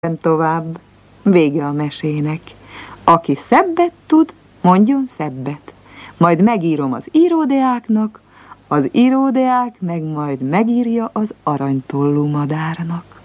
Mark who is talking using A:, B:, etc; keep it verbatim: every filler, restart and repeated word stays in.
A: Tovább, vége a mesének. Aki szebbet tud, mondjon szebbet. Majd megírom az íródeáknak, az íródeák meg majd megírja az aranytollú madárnak.